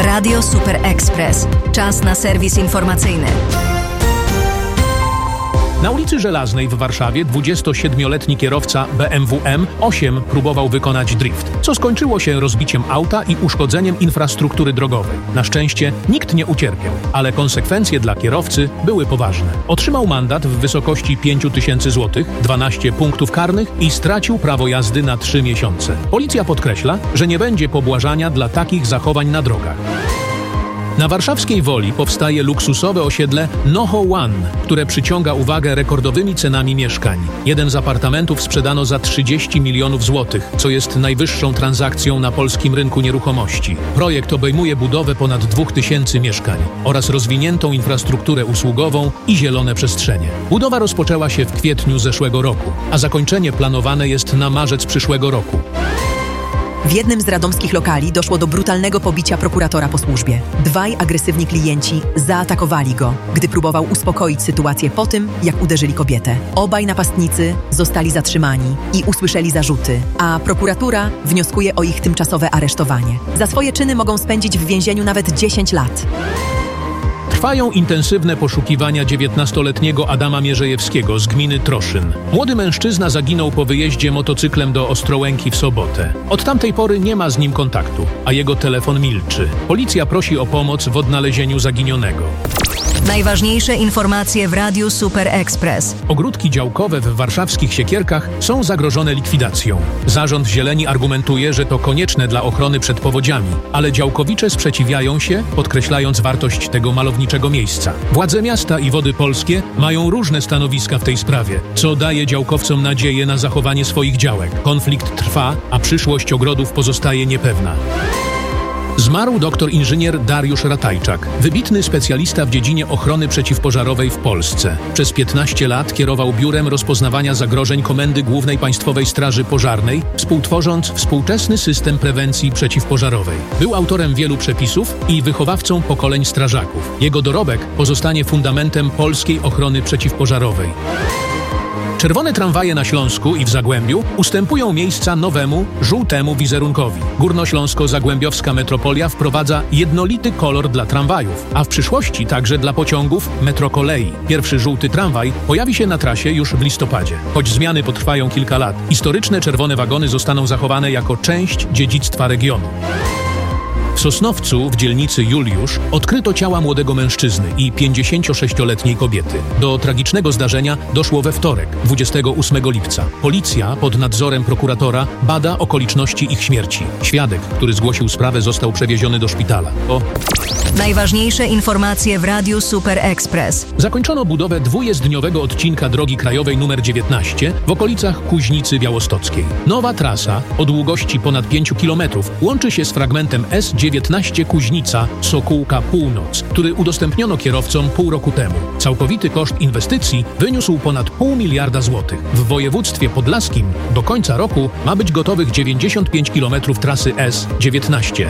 Radio Super Express. Czas na serwis informacyjny. Na ulicy Żelaznej w Warszawie 27-letni kierowca BMW M8 próbował wykonać drift, co skończyło się rozbiciem auta i uszkodzeniem infrastruktury drogowej. Na szczęście nikt nie ucierpiał, ale konsekwencje dla kierowcy były poważne. Otrzymał mandat w wysokości 5000 zł, 12 punktów karnych i stracił prawo jazdy na 3 miesiące. Policja podkreśla, że nie będzie pobłażania dla takich zachowań na drogach. Na warszawskiej Woli powstaje luksusowe osiedle Noho One, które przyciąga uwagę rekordowymi cenami mieszkań. Jeden z apartamentów sprzedano za 30 milionów złotych, co jest najwyższą transakcją na polskim rynku nieruchomości. Projekt obejmuje budowę ponad 2000 mieszkań oraz rozwiniętą infrastrukturę usługową i zielone przestrzenie. Budowa rozpoczęła się w kwietniu zeszłego roku, a zakończenie planowane jest na marzec przyszłego roku. W jednym z radomskich lokali doszło do brutalnego pobicia prokuratora po służbie. Dwaj agresywni klienci zaatakowali go, gdy próbował uspokoić sytuację po tym, jak uderzyli kobietę. Obaj napastnicy zostali zatrzymani i usłyszeli zarzuty, a prokuratura wnioskuje o ich tymczasowe aresztowanie. Za swoje czyny mogą spędzić w więzieniu nawet 10 lat. Trwają intensywne poszukiwania 19-letniego Adama Mierzejewskiego z gminy Troszyn. Młody mężczyzna zaginął po wyjeździe motocyklem do Ostrołęki w sobotę. Od tamtej pory nie ma z nim kontaktu, a jego telefon milczy. Policja prosi o pomoc w odnalezieniu zaginionego. Najważniejsze informacje w Radiu Super Express. Ogródki działkowe w warszawskich Siekierkach są zagrożone likwidacją. Zarząd Zieleni argumentuje, że to konieczne dla ochrony przed powodziami, ale działkowicze sprzeciwiają się, podkreślając wartość tego malowniczego miejsca. Władze miasta i Wody Polskie mają różne stanowiska w tej sprawie, co daje działkowcom nadzieję na zachowanie swoich działek. Konflikt trwa, a przyszłość ogrodów pozostaje niepewna. Zmarł doktor inżynier Dariusz Ratajczak, wybitny specjalista w dziedzinie ochrony przeciwpożarowej w Polsce. Przez 15 lat kierował Biurem Rozpoznawania Zagrożeń Komendy Głównej Państwowej Straży Pożarnej, współtworząc współczesny system prewencji przeciwpożarowej. Był autorem wielu przepisów i wychowawcą pokoleń strażaków. Jego dorobek pozostanie fundamentem polskiej ochrony przeciwpożarowej. Czerwone tramwaje na Śląsku i w Zagłębiu ustępują miejsca nowemu, żółtemu wizerunkowi. Górnośląsko-Zagłębiowska metropolia wprowadza jednolity kolor dla tramwajów, a w przyszłości także dla pociągów metrokolei. Pierwszy żółty tramwaj pojawi się na trasie już w listopadzie. Choć zmiany potrwają kilka lat, historyczne czerwone wagony zostaną zachowane jako część dziedzictwa regionu. W Sosnowcu, w dzielnicy Juliusz, odkryto ciała młodego mężczyzny i 56-letniej kobiety. Do tragicznego zdarzenia doszło we wtorek, 28 lipca. Policja pod nadzorem prokuratora bada okoliczności ich śmierci. Świadek, który zgłosił sprawę, został przewieziony do szpitala. Najważniejsze informacje w Radiu Super Express. Zakończono budowę dwujezdniowego odcinka drogi krajowej nr 19 w okolicach Kuźnicy Białostockiej. Nowa trasa o długości ponad 5 km łączy się z fragmentem S19 Kuźnica Sokółka Północ, który udostępniono kierowcom pół roku temu. Całkowity koszt inwestycji wyniósł ponad 0,5 miliarda złotych. W województwie podlaskim do końca roku ma być gotowych 95 km trasy S19.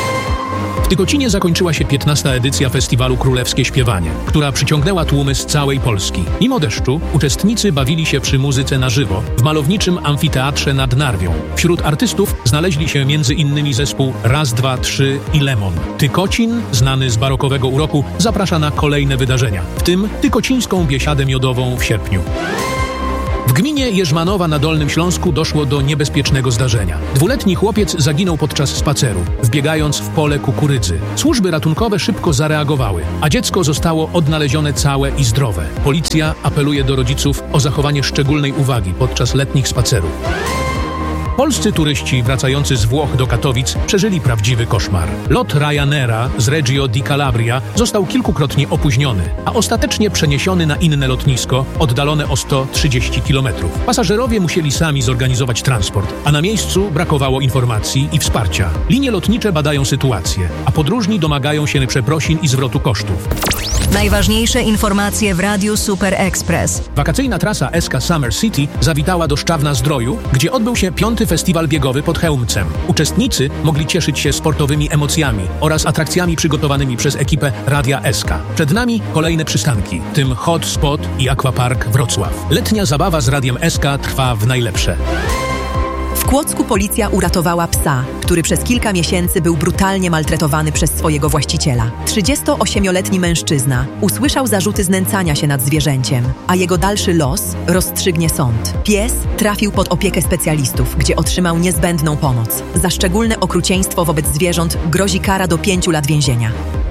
W Tykocinie zakończyła się 15. edycja festiwalu Królewskie Śpiewanie, która przyciągnęła tłumy z całej Polski. Mimo deszczu uczestnicy bawili się przy muzyce na żywo w malowniczym amfiteatrze nad Narwią. Wśród artystów znaleźli się m.in. zespół Raz, Dwa, Trzy i Lemon. Tykocin, znany z barokowego uroku, zaprasza na kolejne wydarzenia, w tym tykocińską biesiadę miodową w sierpniu. W gminie Jerzmanowa na Dolnym Śląsku doszło do niebezpiecznego zdarzenia. 2-letni chłopiec zaginął podczas spaceru, wbiegając w pole kukurydzy. Służby ratunkowe szybko zareagowały, a dziecko zostało odnalezione całe i zdrowe. Policja apeluje do rodziców o zachowanie szczególnej uwagi podczas letnich spacerów. Polscy turyści wracający z Włoch do Katowic przeżyli prawdziwy koszmar. Lot Ryanaira z Reggio di Calabria został kilkukrotnie opóźniony, a ostatecznie przeniesiony na inne lotnisko, oddalone o 130 km. Pasażerowie musieli sami zorganizować transport, a na miejscu brakowało informacji i wsparcia. Linie lotnicze badają sytuację, a podróżni domagają się przeprosin i zwrotu kosztów. Najważniejsze informacje w Radiu Super Express. Wakacyjna trasa SK Summer City zawitała do Szczawna-Zdroju, gdzie odbył się 5. festiwal biegowy pod Chełmcem. Uczestnicy mogli cieszyć się sportowymi emocjami oraz atrakcjami przygotowanymi przez ekipę Radia SK. Przed nami kolejne przystanki, w tym Hot Spot i Aquapark Wrocław. Letnia zabawa z Radiem SK trwa w najlepsze. Kłodzku policja uratowała psa, który przez kilka miesięcy był brutalnie maltretowany przez swojego właściciela. 38-letni mężczyzna usłyszał zarzuty znęcania się nad zwierzęciem, a jego dalszy los rozstrzygnie sąd. Pies trafił pod opiekę specjalistów, gdzie otrzymał niezbędną pomoc. Za szczególne okrucieństwo wobec zwierząt grozi kara do 5 lat więzienia.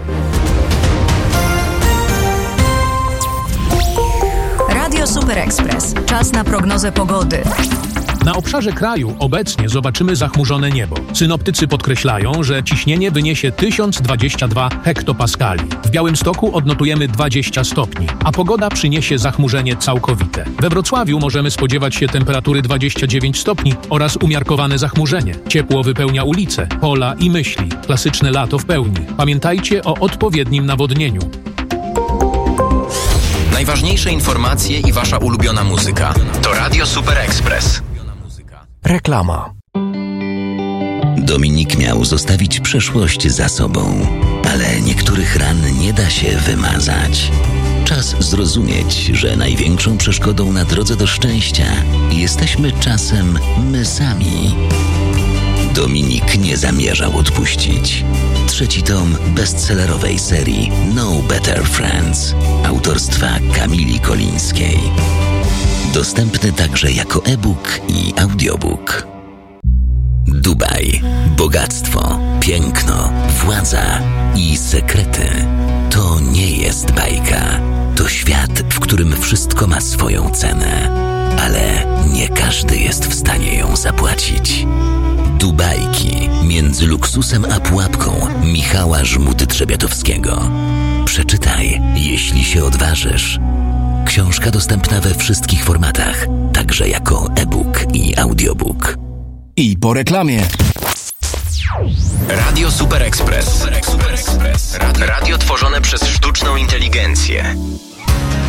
Radio Super Express. Czas na prognozę pogody. Na obszarze kraju obecnie zobaczymy zachmurzone niebo. Synoptycy podkreślają, że ciśnienie wyniesie 1022 hektopaskali. W Białymstoku odnotujemy 20 stopni, a pogoda przyniesie zachmurzenie całkowite. We Wrocławiu możemy spodziewać się temperatury 29 stopni oraz umiarkowane zachmurzenie. Ciepło wypełnia ulice, pola i myśli. Klasyczne lato w pełni. Pamiętajcie o odpowiednim nawodnieniu. Najważniejsze informacje i wasza ulubiona muzyka. To Radio Super Express. Reklama. Dominik miał zostawić przeszłość za sobą, ale niektórych ran nie da się wymazać. Czas zrozumieć, że największą przeszkodą na drodze do szczęścia jesteśmy czasem my sami. Dominik nie zamierzał odpuścić. 3. tom bestsellerowej serii No Better Friends autorstwa Kamili Kolińskiej. Dostępny także jako e-book i audiobook. Dubaj, bogactwo, piękno, władza i sekrety. To nie jest bajka. To świat, w którym wszystko ma swoją cenę. Ale nie każdy jest w stanie ją zapłacić. Dubajki między luksusem a pułapką Michała Żmuty-Trzebiatowskiego. Przeczytaj, jeśli się odważysz. Książka dostępna we wszystkich formatach, także jako e-book i audiobook. I po reklamie. Radio Super Express. Radio tworzone przez sztuczną inteligencję.